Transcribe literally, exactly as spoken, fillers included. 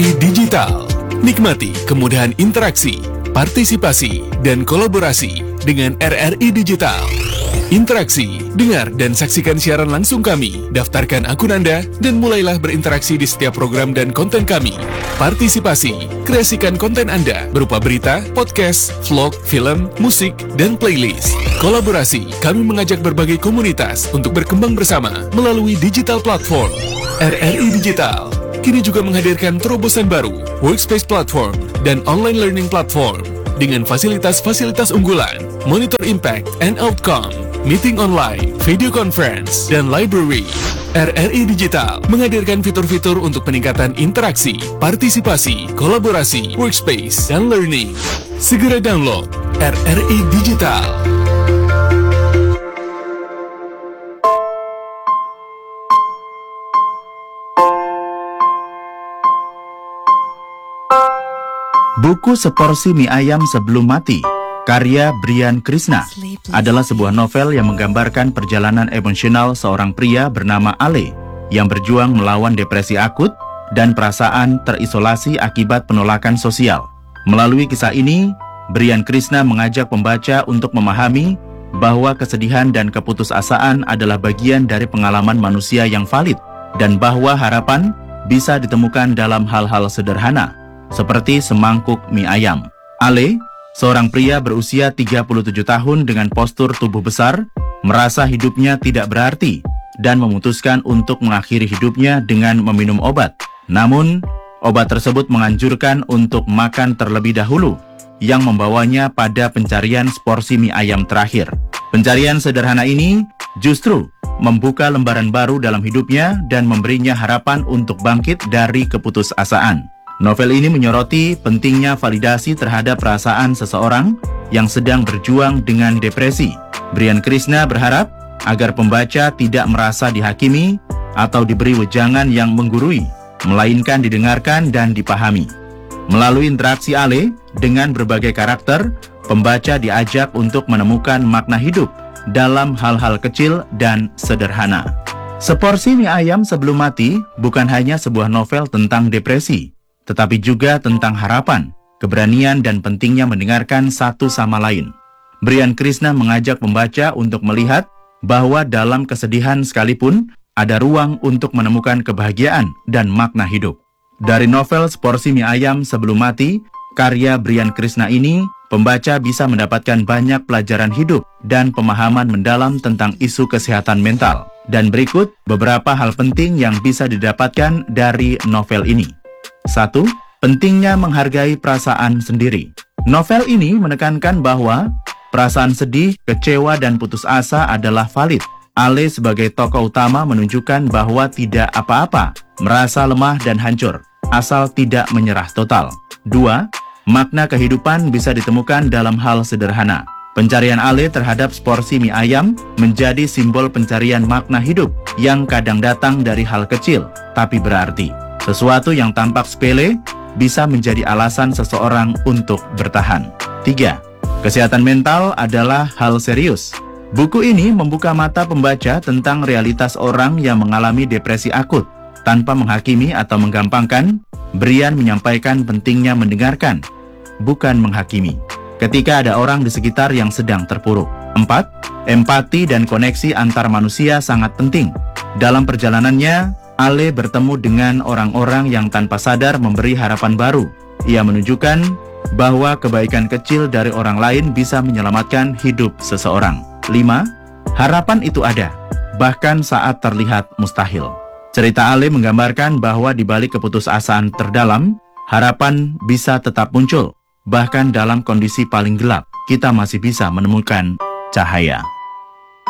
I Digital. Nikmati kemudahan interaksi, partisipasi, dan kolaborasi dengan R R I Digital. Interaksi, dengar dan saksikan siaran langsung kami, daftarkan akun Anda, dan mulailah berinteraksi di setiap program dan konten kami. Partisipasi, kreasikan konten Anda berupa berita, podcast, vlog, film, musik, dan playlist. Kolaborasi, kami mengajak berbagai komunitas untuk berkembang bersama melalui digital platform. R R I Digital kini juga menghadirkan terobosan baru, workspace platform, dan online learning platform dengan fasilitas-fasilitas unggulan, monitor impact and outcome, meeting online, video conference, dan library. R R I Digital menghadirkan fitur-fitur untuk peningkatan interaksi, partisipasi, kolaborasi, workspace, dan learning. Segera download R R I Digital. Buku Seporsi Mie Ayam Sebelum Mati, karya Brian Krishna, adalah sebuah novel yang menggambarkan perjalanan emosional seorang pria bernama Ale yang berjuang melawan depresi akut dan perasaan terisolasi akibat penolakan sosial. Melalui kisah ini, Brian Krishna mengajak pembaca untuk memahami bahwa kesedihan dan keputusasaan adalah bagian dari pengalaman manusia yang valid dan bahwa harapan bisa ditemukan dalam hal-hal sederhana, seperti semangkuk mie ayam. Ale, seorang pria berusia tiga puluh tujuh tahun dengan postur tubuh besar, merasa hidupnya tidak berarti dan memutuskan untuk mengakhiri hidupnya dengan meminum obat. Namun, obat tersebut menganjurkan untuk makan terlebih dahulu, yang membawanya pada pencarian seporsi mie ayam terakhir. Pencarian sederhana ini justru membuka lembaran baru dalam hidupnya dan memberinya harapan untuk bangkit dari keputusasaan. Novel ini menyoroti pentingnya validasi terhadap perasaan seseorang yang sedang berjuang dengan depresi. Brian Krishna berharap agar pembaca tidak merasa dihakimi atau diberi wejangan yang menggurui, melainkan didengarkan dan dipahami. Melalui interaksi Ale dengan berbagai karakter, pembaca diajak untuk menemukan makna hidup dalam hal-hal kecil dan sederhana. Seporsi Mie Ayam Sebelum Mati bukan hanya sebuah novel tentang depresi, tetapi juga tentang harapan, keberanian, dan pentingnya mendengarkan satu sama lain. Brian Krishna mengajak pembaca untuk melihat bahwa dalam kesedihan sekalipun, ada ruang untuk menemukan kebahagiaan dan makna hidup. Dari novel Seporsi Mie Ayam Sebelum Mati, karya Brian Krishna ini, pembaca bisa mendapatkan banyak pelajaran hidup dan pemahaman mendalam tentang isu kesehatan mental. Dan berikut beberapa hal penting yang bisa didapatkan dari novel ini. Satu. Pentingnya menghargai perasaan sendiri. Novel ini menekankan bahwa perasaan sedih, kecewa, dan putus asa adalah valid. Ale sebagai tokoh utama menunjukkan bahwa tidak apa-apa merasa lemah dan hancur, asal tidak menyerah total. Dua. Makna kehidupan bisa ditemukan dalam hal sederhana. Pencarian Ale terhadap seporsi mie ayam menjadi simbol pencarian makna hidup yang kadang datang dari hal kecil, tapi berarti. Sesuatu yang tampak sepele bisa menjadi alasan seseorang untuk bertahan. Tiga. Kesehatan mental adalah hal serius. Buku ini membuka mata pembaca tentang realitas orang yang mengalami depresi akut. Tanpa menghakimi atau menggampangkan, Brian menyampaikan pentingnya mendengarkan, bukan menghakimi, ketika ada orang di sekitar yang sedang terpuruk. Empat. Empati dan koneksi antar manusia sangat penting. Dalam perjalanannya, Ale bertemu dengan orang-orang yang tanpa sadar memberi harapan baru. Ia menunjukkan bahwa kebaikan kecil dari orang lain bisa menyelamatkan hidup seseorang. Lima. Harapan itu ada, bahkan saat terlihat mustahil. Cerita Ale menggambarkan bahwa di balik keputusasaan terdalam, harapan bisa tetap muncul. Bahkan dalam kondisi paling gelap, kita masih bisa menemukan cahaya.